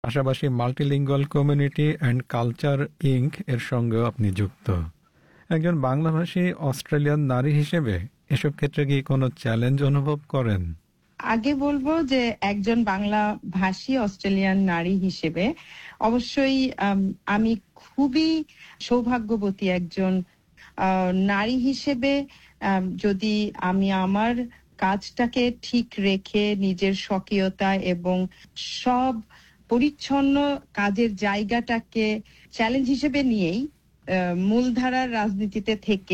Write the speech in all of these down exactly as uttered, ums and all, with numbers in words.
পাশাপাশি multilingual community and culture ink এর সঙ্গেও আপনি যুক্ত। একজন বাংলাভাষী অস্ট্রেলিয়ান নারী হিসেবে এসব ক্ষেত্রে কি কোনো চ্যালেঞ্জ অনুভব করেন? আগে বলবো যে একজন বাংলা ভাষী অস্ট্রেলিয়ান নারী হিসেবে অবশ্যই আমি খুবই সৌভাগ্যবতী একজন নারী হিসেবে। যদি আমি আমার কাজটাকে ঠিক রেখে নিজের স্বকীয়তা এবং সব পরিচ্ছন্ন কাজের জায়গাটাকে চ্যালেঞ্জ হিসেবে নিয়েই মূলধারার রাজনীতিতে থেকে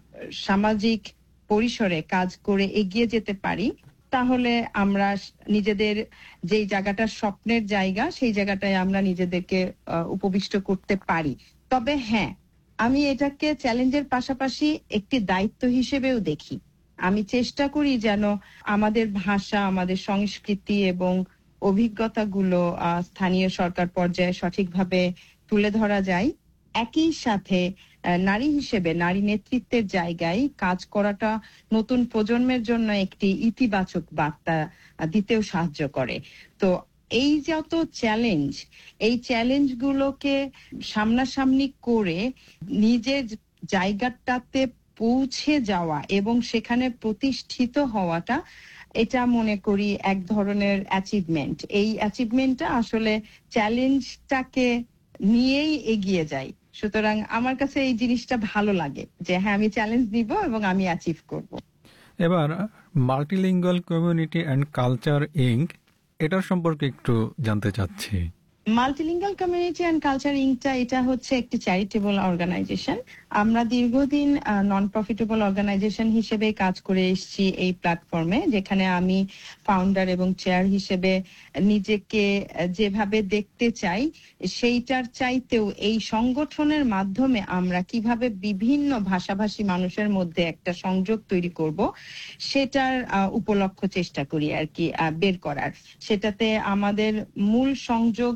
সামাজিক পরিসরে কাজ করে এগিয়ে যেতে পারি, তাহলে আমরা নিজেদের যেই জায়গাটা স্বপ্নের জায়গা সেই জায়গাটায় আমরা নিজেদেরকে উপবিষ্ট করতে পারি। তবে হ্যাঁ, আমি এটাকে চ্যালেঞ্জের পাশাপাশি একটি দায়িত্ব হিসেবেও দেখি। আমি চেষ্টা করি যেন আমাদের ভাষা, আমাদের সংস্কৃতি এবং অভিজ্ঞতাগুলো স্থানীয় সরকার পর্যায়ে সঠিকভাবে তুলে ধরা যায়। একই সাথে নারী হিসেবে নারী নেতৃত্বের জায়গায় কাজ করাটা নতুন প্রজন্মের জন্য একটি ইতিবাচক বার্তা দিতেও সাহায্য করে। তো এই যত চ্যালেঞ্জ, এই চ্যালেঞ্জগুলোকে সামনাসামনি করে নিজের জায়গাটাতে পৌঁছে যাওয়া এবং সেখানে প্রতিষ্ঠিত হওয়াটা, এটা মনে করি এক ধরনের অ্যাচিভমেন্ট। এই অ্যাচিভমেন্টটা আসলে চ্যালেঞ্জটাকে নিয়েই এগিয়ে যায়। সুতরাং আমার কাছে এই জিনিসটা ভালো লাগে যে হ্যাঁ, আমি চ্যালেঞ্জ নিব এবং আমি অ্যাচিভ করব। এবার multilingual community and culture ink এটার সম্পর্কে একটু জানতে চাচ্ছি। মাল্টিলিঙ্গুয়াল কমিউনিটি অ্যান্ড কালচার ইনকটা এটা হচ্ছে একটি চ্যারিটেবল অর্গানাইজেশন। আমরা দীর্ঘদিন নন প্রফিটেবল অর্গানাইজেশন হিসেবে কাজ করে এসেছি এই প্ল্যাটফর্মে, যেখানে আমি ফাউন্ডার এবং চেয়ার হিসেবে নিজেকে যেভাবে দেখতে চাই সেইটার চাইতেও এই সংগঠনের মাধ্যমে আমরা কিভাবে বিভিন্ন ভাষাভাষী মানুষের মধ্যে একটা সংযোগ তৈরি করব সেটার উপলক্ষ্য চেষ্টা করি আর কি বের করার। সেটাতে আমাদের মূল সংযোগ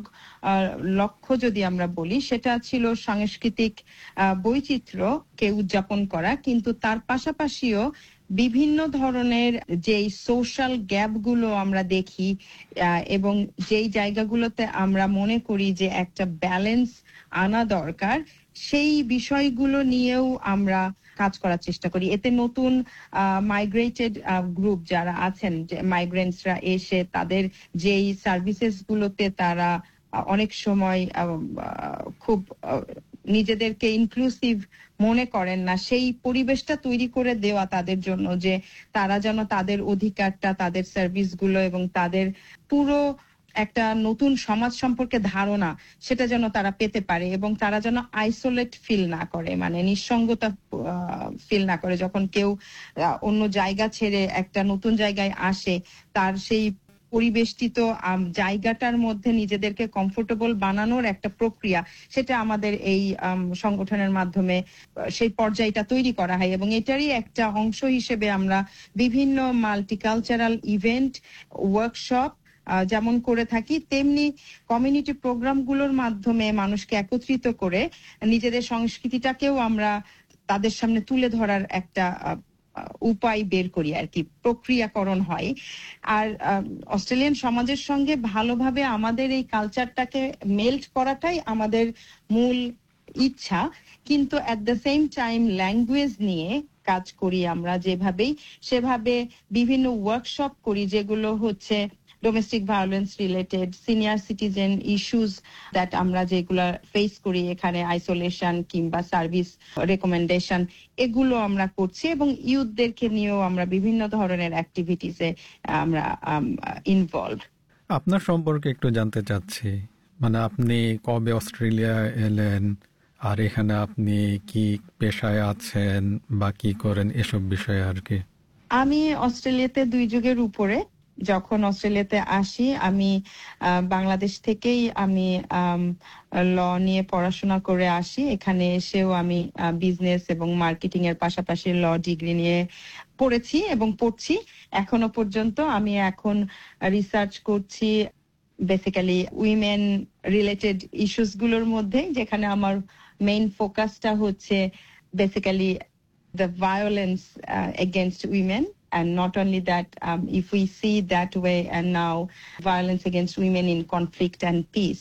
লক্ষ্য যদি আমরা বলি, সেটা ছিল সাংস্কৃতিক বৈচিত্র্যকে উদযাপন করা, কিন্তু তার পাশাপাশিও বিভিন্ন ধরনের যেই সোশ্যাল গ্যাপ গুলো আমরা দেখি এবং যেই জায়গাগুলোতে আমরা মনে করি যে একটা ব্যালেন্স আনা দরকার, সেই বিষয়গুলো নিয়েও আমরা কাজ করার চেষ্টা করি। এতে নতুন মাইগ্রেটেড গ্রুপ যারা আছেন, যে মাইগ্রেন্টসরা এসে তাদের যেই সার্ভিসেস গুলোতে তারা অনেক সময় খুব নিজেদেরকে ইনক্লুসিভ মনে করেন না, সেই পরিবেশটা তৈরি করে দেওয়া তাদের জন্য, যে তারা যেন তাদের অধিকারটা, তাদের সার্ভিসগুলো এবং তাদের পুরো একটা নতুন সমাজ সম্পর্কে ধারণা সেটা যেন তারা পেতে পারে এবং তারা যেন আইসোলেট ফিল না করে, মানে নিঃসঙ্গতা ফিল না করে। যখন কেউ অন্য জায়গা ছেড়ে একটা নতুন জায়গায় আসে, তার সেই পরিবেষ্টিত জায়গাটার মধ্যে নিজেদেরকে কমফোর্টেবল বানানোর একটা প্রক্রিয়া, সেটা আমাদের এই সংগঠনের মাধ্যমে সেই পর্যায়টা তৈরি করা হয় এবং এটারই একটা অংশ হিসেবে আমরা বিভিন্ন মাল্টিকালচারাল ইভেন্ট, ওয়ার্কশপ যেমন করে থাকি, তেমনি কমিউনিটি প্রোগ্রামগুলোর মাধ্যমে মানুষকে একত্রিত করে নিজেদের সংস্কৃতিটাকেও আমরা তাদের সামনে তুলে ধরার একটা উপায় বের করি আর কি, প্রক্রিয়াকরণ হয়। আর অস্ট্রেলিয়ান সমাজের সঙ্গে ভালোভাবে আমাদের এই কালচারটাকে মেল্ট করাটাই আমাদের মূল ইচ্ছা, কিন্তু at the same time language নিয়ে কাজ করি আমরা যেভাবেই, সেভাবে বিভিন্ন ওয়ার্কশপ করি যেগুলো হচ্ছে domestic violence related, senior citizen issues that আমরা যেগুলো ফেস করি এখানে, আইসোলেশন কিংবা সার্ভিস রেকমেন্ডেশন, এগুলো আমরা করছি এবং ইউথদেরকে নিয়েও আমরা বিভিন্ন ধরনের অ্যাক্টিভিটিসে আমরা ইনভলভ। আপনার সম্পর্কে একটু জানতে চাচ্ছি, মানে আপনি কবে অস্ট্রেলিয়া এলেন, আর এখানে আপনি কি পেশায় আছেন বা কি করেন, এসব বিষয়ে আর কি। আমি অস্ট্রেলিয়াতে দুই যুগের উপরে যখন অস্ট্রেলিয়াতে আসি, আমি বাংলাদেশ থেকেই আমি ল নিয়ে পড়াশোনা করে আসি। এখানে এসেও আমি বিজনেস এবং মার্কেটিং এর পাশাপাশি ল ডিগ্রি নিয়ে পড়েছি এবং পড়ছি এখনো পর্যন্ত। আমি এখন রিসার্চ করছি বেসিক্যালি উইমেন রিলেটেড ইস্যুস গুলোর মধ্যে, যেখানে আমার মেইন ফোকাসটা হচ্ছে basically the violence uh, against women, and not only that, um, if we see that way, and now violence against women in conflict and peace,